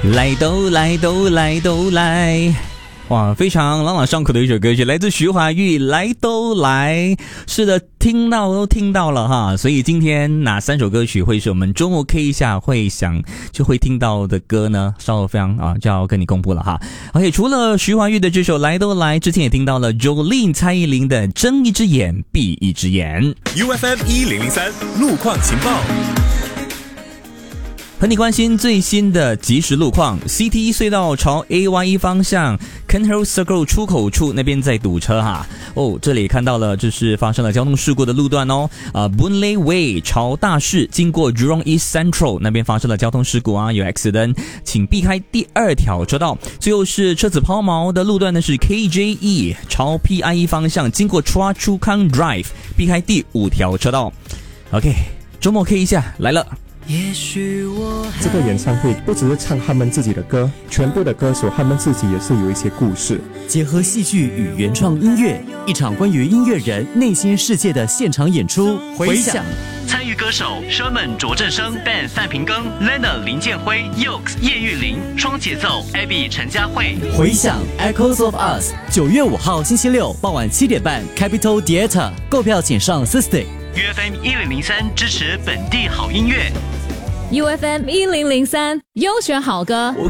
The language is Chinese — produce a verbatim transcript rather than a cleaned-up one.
来都来都来都来，哇，非常朗朗上口的一首歌曲，来自徐怀钰，来都来。是的，听到都听到了哈。所以今天哪三首歌曲会是我们周末 K 一下会想就会听到的歌呢？稍后非常啊就要跟你公布了哈。OK， 除了徐怀钰的这首来都来，之前也听到了 Jolin 蔡依林的睁一只眼闭一只眼。 U F M 一零零三路况情报， 和你关心最新的即时路况。 C T 一 隧道朝 A Y 一 方向 Cairns Circle 出口处那边在堵车哈。哦，这里看到了，这是发生了交通事故的路段哦。啊 Boon Lay Way 朝大市经过 Jurong East Central 那边发生了交通事故啊，有 accident， 请避开第二条车道。最后是车子抛锚的路段呢，是 K J E 朝 P I 一 方向经过 Chua Chu Kang Drive， 避开第五条车道。 OK， 周末 K 一下来了。 也许我这个演唱会不只是唱他们自己的歌，全部的歌手他们自己也是有一些故事， 结合戏剧与原创音乐，一场关于音乐人内心世界的现场演出。回响参与歌手 Sherman 卓振生、Ben 范平庚、Lena 林建辉、Yokes 叶玉玲、双节奏 Abby 陈佳慧。回响 Echoes of Us， 九月五号星期六傍晚七点半 Capital Theatre， 购票请上 System。U F M 一零零三支持本地好音乐。 U F M 一零零三优选好歌。